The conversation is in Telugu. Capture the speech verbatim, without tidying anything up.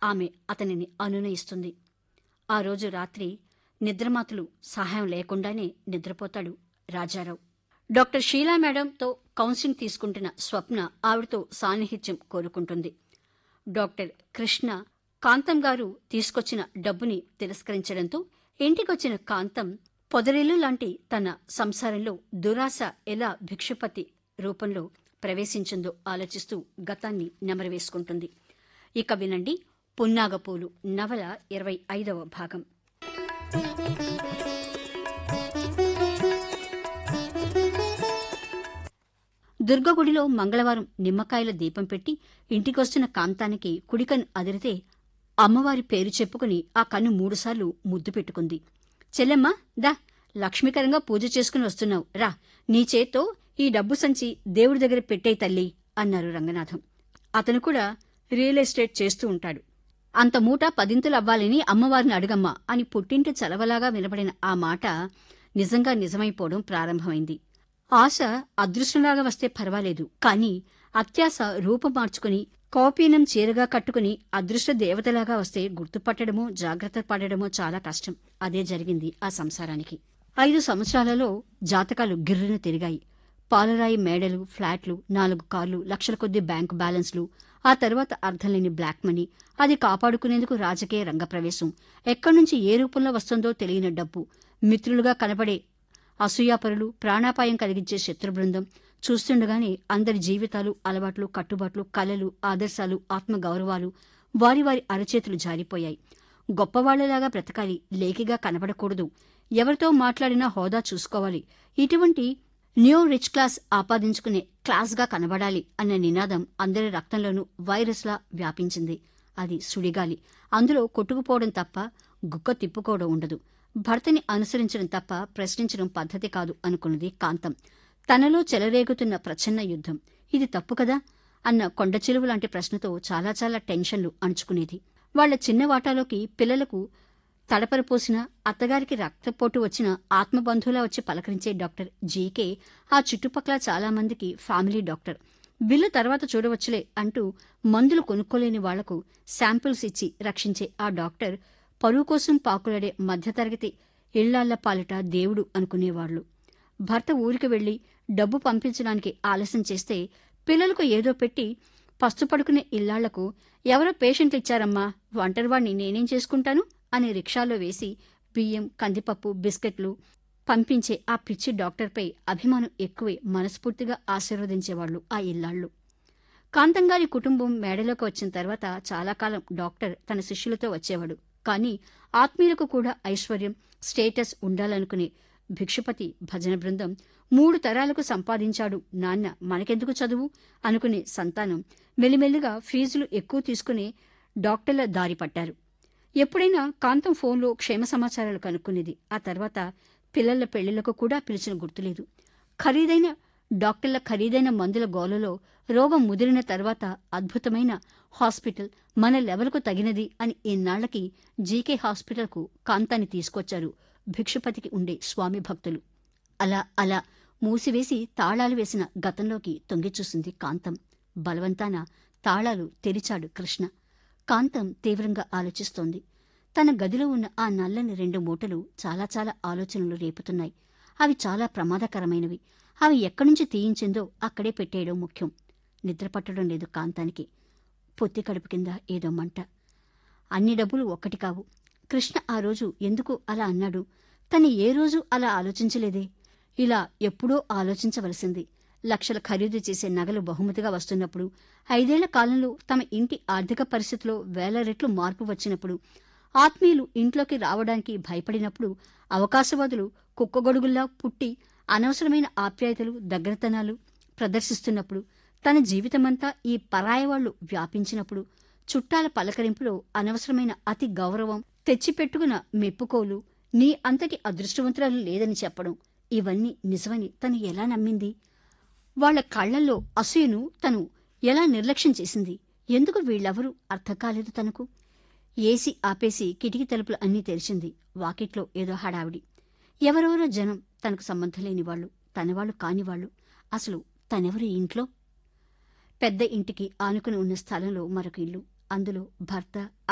ఆమె అతనిని అనునయిస్తుంది. ఆ రోజు రాత్రి నిద్రమాతులు సహాయం లేకుండానే నిద్రపోతాడు రాజారావు. డాక్టర్ షీలా మేడంతో కౌన్సిలింగ్ తీసుకుంటున్న స్వప్న ఆవిడతో సాన్నిహిత్యం కోరుకుంటుంది. డాక్టర్ కృష్ణ కాంతం గారు తీసుకొచ్చిన డబ్బుని తిరస్కరించడంతో ఇంటికొచ్చిన కాంతం పొదరిల్లు లాంటి తన సంసారంలో దురాశ ఎలా భిక్షపతి రూపంలో ప్రవేశించిందో ఆలోచిస్తూ గతాన్ని నెమరవేసుకుంటుంది. ఇక వినండి పున్నాగపూలు నవల ఇరవై ఐదవ భాగం. దుర్గగుడిలో మంగళవారం నిమ్మకాయల దీపం పెట్టి ఇంటికొస్తున్న కాంతానికి కుడికన్ను అదిరితే అమ్మవారి పేరు చెప్పుకుని ఆ కన్ను మూడుసార్లు ముద్దు పెట్టుకుంది. చెల్లెమ్మా దా, లక్ష్మీకరంగా పూజ చేసుకుని వస్తున్నావు, రా, నీ చేత్తో ఈ డబ్బు సంచి దేవుడి దగ్గర పెట్టేయి తల్లి అన్నారు రంగనాథం. అతను కూడా రియల్ ఎస్టేట్ చేస్తూ ఉంటాడు. అంత మూట పదింతులు అవ్వాలని అమ్మవారిని అడుగమ్మా అని పుట్టింటి చలవలాగా వినబడిన ఆ మాట నిజంగా నిజమైపోవడం ప్రారంభమైంది. ఆశ అదృష్టంలాగా వస్తే పర్వాలేదు, కాని అత్యాశ రూపం మార్చుకుని కౌపీనం చీరగా కట్టుకుని అదృష్ట దేవతలాగా వస్తే గుర్తుపట్టడమో జాగ్రత్త పడడమో చాలా కష్టం. అదే జరిగింది ఆ సంసారానికి. ఐదు సంవత్సరాలలో జాతకాలు గిర్రున తిరిగాయి. పాలరాయి మేడలు, ఫ్లాట్లు, నాలుగు కార్లు, లక్షల కొద్దీ బ్యాంకు బ్యాలెన్స్లు, ఆ తర్వాత అర్థంలేని బ్లాక్ మనీ, అది కాపాడుకునేందుకు రాజకీయ రంగప్రవేశం, ఎక్కడ్నుంచి ఏ రూపంలో వస్తుందో తెలియని డబ్బు, మిత్రులుగా కనబడే అసూయాపరులు, ప్రాణాపాయం కలిగించే శత్రుబృందం. చూస్తుండగానే అందరి జీవితాలు, అలవాట్లు, కట్టుబాట్లు, కలలు, ఆదర్శాలు, ఆత్మగౌరవాలు వారి వారి అరచేతులు జారిపోయాయి. గొప్పవాళ్లలాగా బ్రతకాలి, లేకిగా కనబడకూడదు, ఎవరితో మాట్లాడినా హోదా చూసుకోవాలి, ఇటువంటి న్యూ రిచ్ క్లాస్ ఆపాదించుకునే క్లాస్గా కనబడాలి అన్న నినాదం అందరి రక్తంలోనూ వైరస్లా వ్యాపించింది. అది సుడిగాలి, అందులో కొట్టుకుపోవడం తప్ప గుక్క తిప్పుకోవడం ఉండదు. భర్తని అనుసరించడం తప్ప ప్రశ్నించడం పద్ధతి కాదు అనుకున్నది కాంతం. తనలో చెలరేగుతున్న ప్రచ్ఛన్న యుద్ధం, ఇది తప్పు కదా అన్న కొండచిలువ లాంటి ప్రశ్నతో చాలా చాలా టెన్షన్లు అణుచుకునేది. వాళ్ల చిన్న వాటాలోకి పిల్లలకు తడపరపోసిన, అత్తగారికి రక్తపోటు వచ్చిన ఆత్మబంధువులా వచ్చి పలకరించే డాక్టర్ జీకే ఆ చుట్టుపక్కల చాలామందికి ఫ్యామిలీ డాక్టర్. బిల్లు తర్వాత చూడవచ్చులే అంటూ మందులు కొనుక్కోలేని వాళ్లకు శాంపిల్స్ ఇచ్చి రక్షించే ఆ డాక్టర్ పరువు కోసం పాకులాడే మధ్యతరగతి ఇళ్లాళ్ల పాలిట దేవుడు అనుకునేవాళ్లు. భర్త ఊరికి వెళ్లి డబ్బు పంపించడానికి ఆలస్యం చేస్తే పిల్లలకు ఏదో పెట్టి పస్తుపడుకునే ఇళ్లాళ్లకు ఎవరో పేషెంట్లు ఇచ్చారమ్మా, ఒంటరివాణ్ణి నేనేం చేసుకుంటాను అని రిక్షాలో వేసి బియ్యం, కందిపప్పు, బిస్కెట్లు పంపించే ఆ పిచ్చి డాక్టర్పై అభిమానం ఎక్కువే మనస్ఫూర్తిగా ఆశీర్వదించేవాళ్లు ఆ ఇల్లాళ్లు. కాంతంగారి కుటుంబం మేడలోకి వచ్చిన తర్వాత చాలా కాలం డాక్టర్ తన శిష్యులతో వచ్చేవాడు. కానీ ఆత్మీయులకు కూడా ఐశ్వర్యం, స్టేటస్ ఉండాలనుకునే భిక్షపతి భజన బృందం మూడు తరాలకు సంపాదించాడు నాన్న, మనకెందుకు చదువు అనుకునే సంతానం మెల్లిమెల్లిగా ఫీజులు ఎక్కువ తీసుకునే డాక్టర్ల దారి పట్టారు. ఎప్పుడైనా కాంతం ఫోన్లో క్షేమ సమాచారాలు కనుక్కునేది. ఆ తర్వాత పిల్లల పెళ్లిళ్లకు కూడా పిలిచిన గుర్తులేదు. ఖరీదైన డాక్టర్ల ఖరీదైన మందుల గోలలో రోగం ముదిరిన తర్వాత అద్భుతమైన హాస్పిటల్, మన లెవెల్కు తగినది అని ఇన్నాళ్లకి జీకే హాస్పిటల్కు కాంతాన్ని తీసుకొచ్చారు భిక్షపతికి ఉండే స్వామి భక్తులు. అలా అలా మూసివేసి తాళాలు వేసిన గతంలోకి తొంగిచూసింది కాంతం. బలవంతాన తాళాలు తెరిచాడు కృష్ణ. కాంతం తీవ్రంగా ఆలోచిస్తోంది. తన గదిలో ఉన్న ఆ నల్లని రెండు మూటలు చాలా చాలా ఆలోచనలు రేపుతున్నాయి. అవి చాలా ప్రమాదకరమైనవి. అవి ఎక్కడ్నుంచి తీయించిందో అక్కడే పెట్టేయడం ముఖ్యం. నిద్రపట్టడం లేదు కాంతానికి. పొత్తి కడుపు కింద ఏదో మంట. అన్ని డబ్బులు ఒక్కటి కావు. కృష్ణ ఆ రోజు ఎందుకు అలా అన్నాడు? తను ఏ రోజు అలా ఆలోచించలేదే. ఇలా ఎప్పుడో ఆలోచించవలసింది. లక్షల ఖరీదు చేసే నగలు బహుమతిగా వస్తున్నప్పుడు, ఐదేళ్ల కాలంలో తమ ఇంటి ఆర్థిక పరిస్థితిలో వేల రెట్లు మార్పు వచ్చినప్పుడు, ఆత్మీయులు ఇంట్లోకి రావడానికి భయపడినప్పుడు, అవకాశవాదులు కుక్కగొడుగుల్లా పుట్టి అనవసరమైన ఆప్యాయతలు, దగ్గరతనాలు ప్రదర్శిస్తున్నప్పుడు, తన జీవితమంతా ఈ పరాయవాళ్లు వ్యాపించినప్పుడు, చుట్టాల పలకరింపులో అనవసరమైన అతి గౌరవం, తెచ్చిపెట్టుకున్న మెప్పుకోలు, నీ అంతటి అదృష్టవంతురాలు లేదని చెప్పడం, ఇవన్నీ నిజమని తను ఎలా నమ్మింది? వాళ్ల కళ్లల్లో అసూయను తను ఎలా నిర్లక్ష్యం చేసింది? ఎందుకు వీళ్లెవరూ అర్థం కాలేదు తనకు? ఏసీ ఆపేసి కిటికీ తలుపులు అన్నీ తెరిచింది. వాకిట్లో ఏదో హడావిడి. ఎవరెవరో జనం, తనకు సంబంధం లేని వాళ్ళు, తనవాళ్లు కానివాళ్లు. అసలు తనెవరు ఇంట్లో? పెద్ద ఇంటికి ఆనుకుని ఉన్న స్థలంలో మరొక ఇల్లు. అందులో భర్త